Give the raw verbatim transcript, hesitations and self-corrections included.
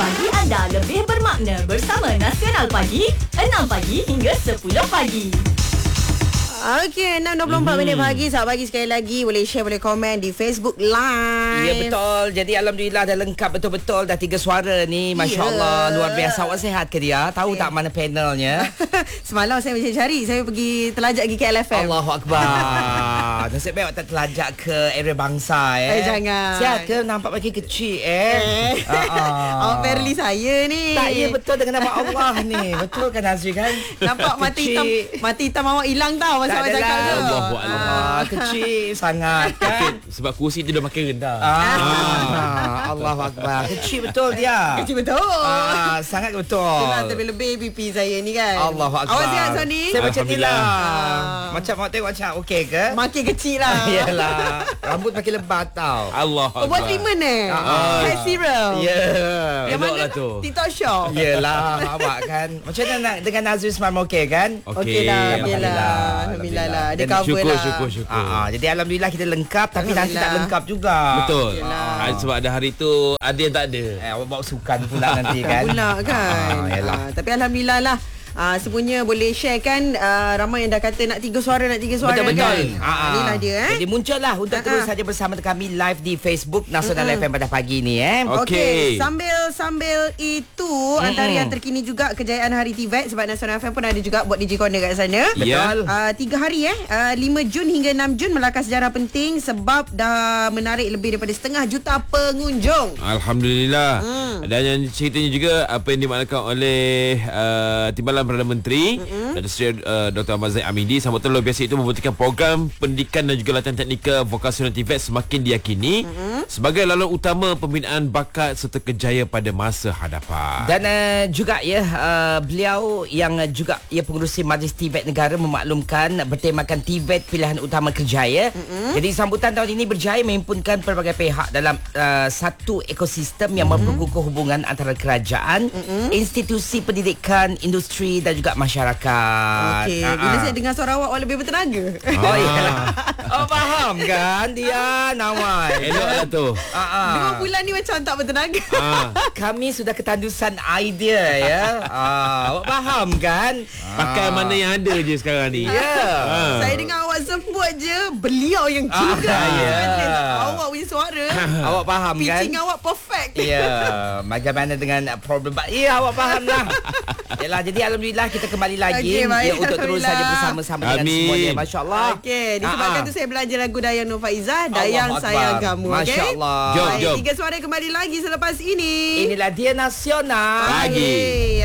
Pagi anda lebih bermakna bersama Nasional Pagi, enam pagi hingga sepuluh pagi. Okey, enam dua puluh empat minit pagi. Selamat pagi sekali lagi. Boleh share, boleh komen di Facebook Live. Ya, betul. Jadi Alhamdulillah dah lengkap betul-betul. Dah tiga suara ni. Masya Allah. Ya. Luar biasa. Awak sihat ke dia? Tahu Ya. tak mana panelnya? Semalam saya macam cari. Saya pergi terlajak pergi K L F M. Allahu Akbar. Nasib baik awak tak terlajak ke area bangsa eh. Eh, jangan. Sihat ke? Nampak makin kecil eh. Eh. Uh-uh. Awak Fairly saya ni. Tak, ya betul dengan nama Allah ni. Betul kan Nazri kan? Nampak mata hitam, Kecil. mata hitam awak hilang tau masa Tak awak cakap adalah. tu. Allahuakbar. Ah, kecil sangat kan? Sebab kursi tu dah makin rendah. Ah, Allahu Akbar. Kecil betul dia. Kecil betul. Ah, sangat betul. Itulah terlebih-lebih B P saya ni kan. Allahu Akbar. Awak sihat Sony? Saya macam ni lah. Ah. Macam awak tengok macam okey ke? Makin kecil lah. Yalah. Rambut makin lebat tau. Allah Oh, buat treatment eh? Ah. Hair serum? Ya. Yang Elok mana lah tu. TikTok shop? Yelah awak kan. Macam mana nak dengan Nazri semalam okey kan? Okey lah, okey lah. Alhamdulillah. Alhamdulillah lah. Dia Dan cover Syukur, lah. syukur, syukur. Ah, ah, jadi alhamdulillah kita lengkap tapi nanti tak Alhamdulillah. lengkap juga. Betul. Yelah. Ah, sebab ada hari tu ada yang tak ada. Eh, awak bawa sukan pula nanti kan. Pula kan. Ah, yalah. Ah, tapi alhamdulillah lah. Ah, semuanya boleh share kan. Ah, ramai yang dah kata nak tiga suara, nak tiga suara Betul-betul. kan. Ah, ah. Inilah dia eh. Jadi muncullah untuk Ah, terus ah. saja bersama kami live di Facebook Nasional F M pada pagi ni eh. Okey. Okey, sambil-sambil itu antara yang terkini juga kejayaan Hari T V E T sebab Nasional F M pun ada juga buat D J Corner kat sana. Betul. Uh, tiga hari eh uh, lima Jun hingga enam Jun melakar sejarah penting sebab dah menarik lebih daripada setengah juta pengunjung. Alhamdulillah. Hmm. Dan yang ceritanya juga apa yang dimaknakan oleh uh, Timbalan Perdana Menteri Hmm. dan Seri uh, Doktor Ahmad Zaid Amidi sambutan luar biasa itu membuktikan program pendidikan dan juga latihan teknikal vokasional T V E T semakin diyakini Hmm. sebagai laluan utama pembinaan bakat serta kerjaya pada masa hadapan. Dan uh, juga ya uh, beliau yang uh, juga ia pengurusi Majlis T V E T Negara memaklumkan bertemakan T V E T pilihan utama kerjaya. Mm-hmm. Jadi sambutan tahun ini berjaya menghimpunkan pelbagai pihak dalam uh, satu ekosistem yang mm-hmm. memperkukuh hubungan antara kerajaan, mm-hmm. institusi pendidikan, industri dan juga masyarakat. Okey, Ah, bila ah. saya dengar suara awak, awak lebih bertenaga. Oh iya. Oh faham kan dia Nawai. Eloklah tu. Ah, ah. Dua bulan ni macam tak bertenaga. Ah, Kami sudah ketandusan idea ya. Ah, awak faham kan? pakai mana yang ada je sekarang ni. Ya. Ah. Saya dengar awak sebut je beliau yang Ah, cakap. ya. Awak punya suara, Awak faham kan? pitching awak perfect. Ya, bagaimana dengan problem? Ya, awak faham lah. Yalah, jadi alhamdulillah kita kembali lagi Okey, baik. ya, untuk terus saja Alhamdulillah. bersama-sama dengan Amin. semuanya. Masya-Allah. Okey, disebabkan Ah, ah. tu saya belajar lagu Dayang Nur Faizah, Dayang Allahu Akbar. Sayang Kamu. Okey. Masya-Allah. Jom, Baik, jom. tiga suara kembali lagi selepas ini. Inilah dia Nasional Pagi. Pagi.